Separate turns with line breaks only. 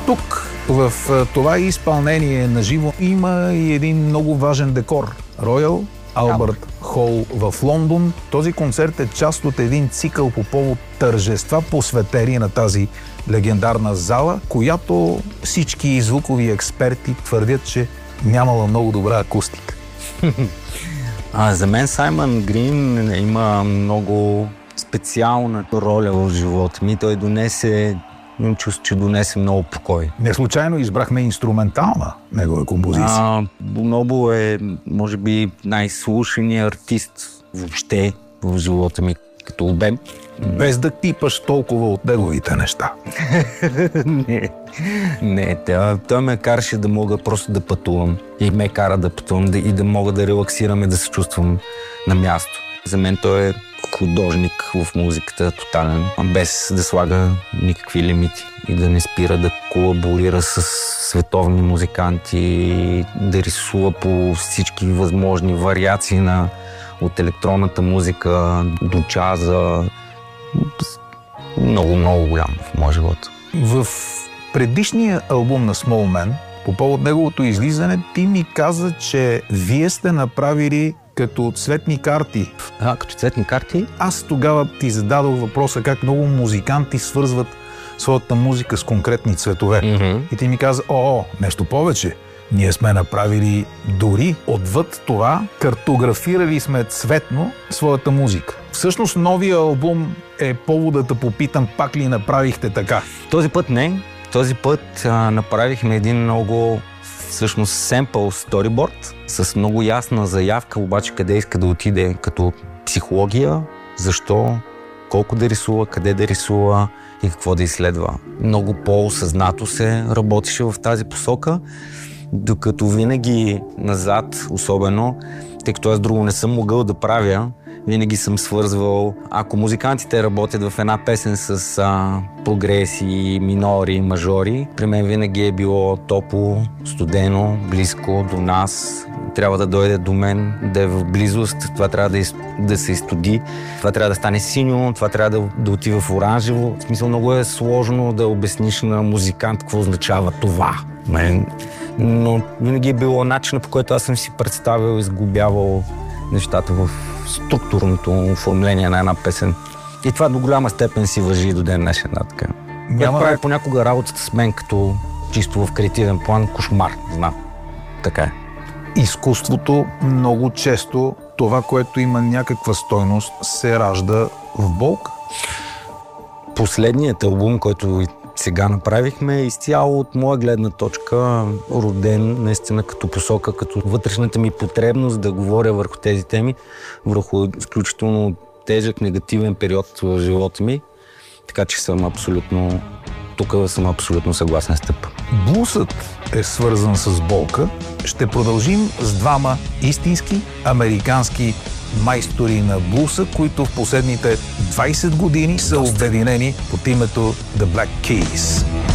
Тук, в това изпълнение на живо, има и един много важен декор. Royal Albert Hall в Лондон. Този концерт е част от един цикъл по повод тържества, посветени на тази легендарна зала, която всички звукови експерти твърдят, че нямала много добра акустика.
За мен Саймън Грин има много специална роля в живота ми. Той имам чувство, че донесе много покой.
Не случайно избрахме инструментална негова композиция.
Бонобо е, може би, най-слушаният артист въобще в живота ми като обем.
Без да типаш толкова от неговите неща.
Не, той ме караше да мога просто да пътувам. И ме кара да пътувам и да мога да релаксирам и да се чувствам на място. За мен той е художник в музиката, тотален, без да слага никакви лимити и да не спира да колаборира с световни музиканти, да рисува по всички възможни вариации от електронната музика до джаза. Много, много голям в моя живот.
В предишния албум на Small Man, по повод неговото излизане, ти ми каза, че вие сте направили като цветни карти.
Като цветни карти?
Аз тогава ти зададох въпроса как много музиканти свързват своята музика с конкретни цветове. И ти ми каза, нещо повече. Ние сме направили дори отвъд това, картографирали сме цветно своята музика. Всъщност новия албум е поводът да попитам, пак ли направихте така?
Този път не. Този път направихме един много всъщност семпъл сториборд с много ясна заявка, обаче къде иска да отиде като психология, защо, колко да рисува, къде да рисува и какво да изследва. Много по-осъзнато се работеше в тази посока, докато винаги назад, особено, тъй като аз друго не съм могъл да правя, винаги съм свързвал, ако музикантите работят в една песен с прогреси, минори, мажори, при мен винаги е било топло, студено, близко до нас. Трябва да дойде до мен, да е в близост, това трябва да се изстуди, това трябва да стане синьо, това трябва да отива в оранжево. В смисъл, много е сложно да обясниш на музикант какво означава това. Но винаги е било начинът, по който аз съм си представил и сглобявал нещата в структурното оформление на една песен. И това до голяма степен си важи и до ден днешен. Така. Прави понякога работата с мен като чисто в креативен план кошмар, знам. Така е.
Изкуството много често, това, което има някаква стойност, се ражда в болка.
Последният албум, който сега направихме, е изцяло от моя гледна точка роден наистина като посока, като вътрешната ми потребност да говоря върху тези теми, върху изключително тежък негативен период в живота ми, така че съм абсолютно съгласен с теб.
Блусът е свързан с болка. Ще продължим с двама истински американски майстори на блуса, които в последните 20 години са обединени под името The Black Keys.